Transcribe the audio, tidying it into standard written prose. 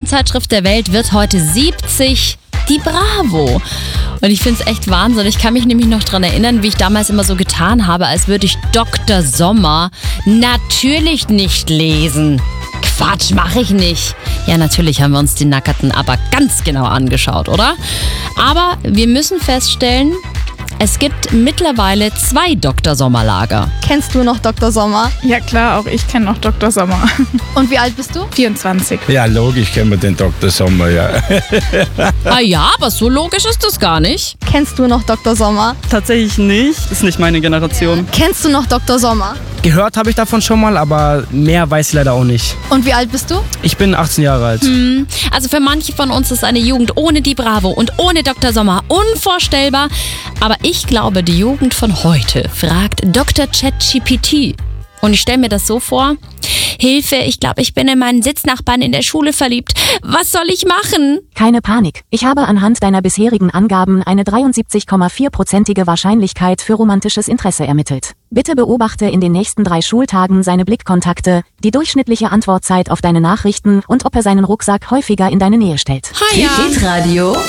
Frauenzeitschrift der Welt wird heute 70, die Bravo. Und ich finde es echt Wahnsinn. Ich kann mich nämlich noch daran erinnern, wie ich damals immer so getan habe, als würde ich Dr. Sommer natürlich nicht lesen. Quatsch, mache ich nicht. Ja, natürlich haben wir uns die Nackerten aber ganz genau angeschaut, oder? Aber wir müssen feststellen, es gibt mittlerweile 2 Dr. Sommer-Lager. Kennst du noch Dr. Sommer? Ja klar, auch ich kenne noch Dr. Sommer. Und wie alt bist du? 24. Ja, logisch kennen wir den Dr. Sommer, ja. Ah ja, aber so logisch ist das gar nicht. Kennst du noch Dr. Sommer? Tatsächlich nicht, ist nicht meine Generation. Kennst du noch Dr. Sommer? Gehört habe ich davon schon mal, aber mehr weiß ich leider auch nicht. Und wie alt bist du? Ich bin 18 Jahre alt. Also für manche von uns ist eine Jugend ohne die Bravo und ohne Dr. Sommer unvorstellbar. Aber ich glaube, die Jugend von heute fragt Dr. ChatGPT. Und ich stelle mir das so vor: Hilfe, ich glaube, ich bin in meinen Sitznachbarn in der Schule verliebt. Was soll ich machen? Keine Panik. Ich habe anhand deiner bisherigen Angaben eine 73,4%ige Wahrscheinlichkeit für romantisches Interesse ermittelt. Bitte beobachte in den nächsten 3 Schultagen seine Blickkontakte, die durchschnittliche Antwortzeit auf deine Nachrichten und ob er seinen Rucksack häufiger in deine Nähe stellt. Ja. Hitradio